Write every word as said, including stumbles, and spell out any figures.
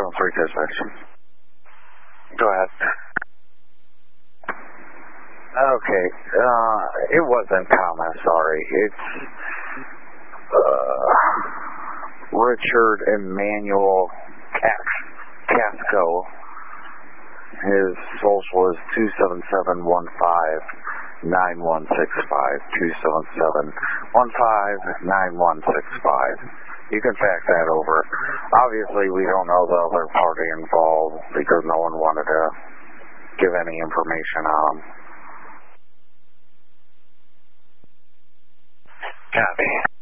seven three dispatch. Go ahead. Okay, uh, it wasn't Thomas, sorry. It's, uh, Richard Emmanuel Casco. His social is two seven seven one five nine one six five, two seven seven one five nine one six five. You can fax that over. Obviously, we don't know the other party involved because no one wanted to give any information on them. Copy.